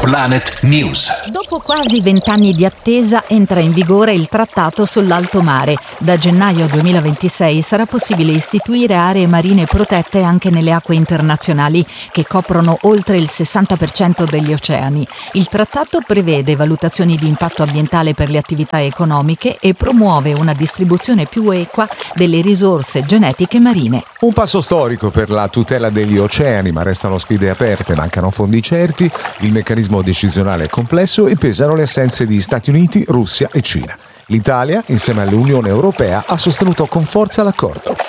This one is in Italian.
Planet News. Dopo quasi 20 anni di attesa entra in vigore il Trattato sull'Alto Mare. Da gennaio 2026 sarà possibile istituire aree marine protette anche nelle acque internazionali, che coprono oltre il 60% degli oceani. Il trattato prevede valutazioni di impatto ambientale per le attività economiche e promuove una distribuzione più equa delle risorse genetiche marine. Un passo storico per la tutela degli oceani, ma restano sfide aperte, mancano fondi certi, il meccanismo decisionale è complesso e pesano le assenze di Stati Uniti, Russia e Cina. L'Italia, insieme all'Unione Europea, ha sostenuto con forza l'accordo.